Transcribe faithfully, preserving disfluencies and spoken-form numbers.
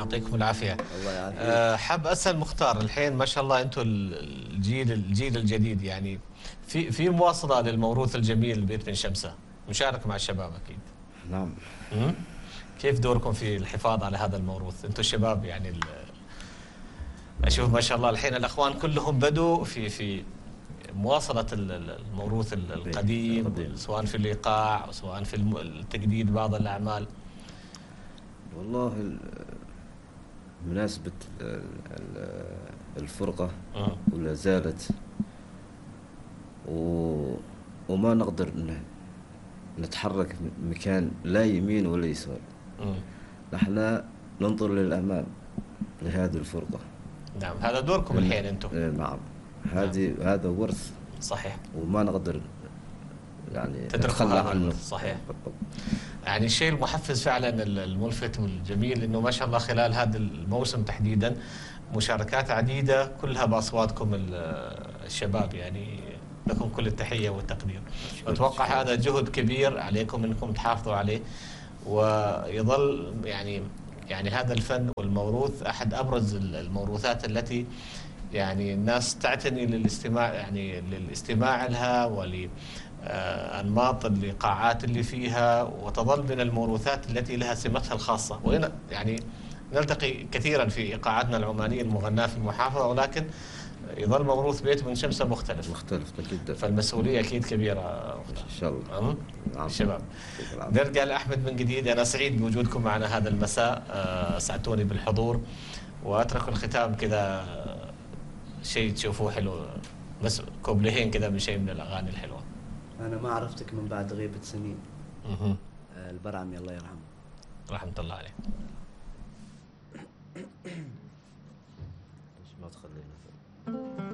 يعطيكم العافيه. الله يعافيك. أه حاب اسال مختار، الحين ما شاء الله انتم الجيل الجيل الجديد، يعني في في مواصله للموروث الجميل لبيت بن شمسه، مشاركه مع الشباب اكيد. نعم. مم؟ كيف دوركم في الحفاظ على هذا الموروث؟ انتم الشباب يعني اشوف ما شاء الله الحين الاخوان كلهم بدوا في في مواصله الموروث القديم، سواء في الايقاع سواء في التجديد بعض الاعمال. والله مناسبة الفرقة ولا زالت، وما نقدر نتحرك مكان لا يمين ولا يسار. نحن ننظر للأمام لهذه الفرقة. نعم، هذا دوركم الحين انتم. نعم، هذه نعم. هذا ورث صحيح، وما نقدر يعني نتخلى عنه. صحيح بالضبط. يعني الشيء المحفز فعلا الملفت والجميل انه ما شاء الله خلال هذا الموسم تحديدا مشاركات عديده كلها باصواتكم الشباب، يعني لكم كل التحيه والتقدير. اتوقع هذا جهد كبير عليكم انكم تحافظوا عليه ويظل يعني يعني هذا الفن والموروث احد ابرز الموروثات التي يعني الناس تعتني للاستماع يعني للاستماع لها ول أنماط الإيقاعات اللي فيها، وتظل من الموروثات التي لها سمتها الخاصة. وهنا يعني نلتقي كثيرا في إيقاعاتنا العمانية المغناة في المحافظة، ولكن يظل موروث بيت بن شمسة مختلف مختلف جدا، فالمسؤولية أكيد كبيرة إن شاء الله. نعم الشباب. نرجع لأحمد من جديد. أنا سعيد بوجودكم معنا هذا المساء، سعدتوني بالحضور، وأترك الختام كذا شيء تشوفوه حلو، بس كوبليهين كذا من شيء من الأغاني الحلوة. أنا ما عرفتك من بعد غيبة سنين. اها البرعمي الله يرحمه. رحمة الله عليه. ليش ما تخلينا